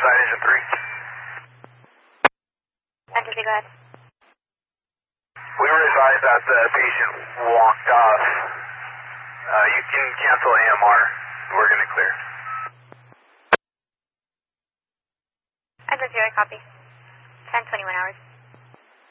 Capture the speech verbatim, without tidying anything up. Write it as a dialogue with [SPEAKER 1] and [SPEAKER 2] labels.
[SPEAKER 1] Riverside, engine three.
[SPEAKER 2] Enter, go ahead.
[SPEAKER 1] We were advised that the patient walked off. Uh, you can cancel A M R. We're going to clear.
[SPEAKER 2] Enter zero, copy. ten twenty-one hours.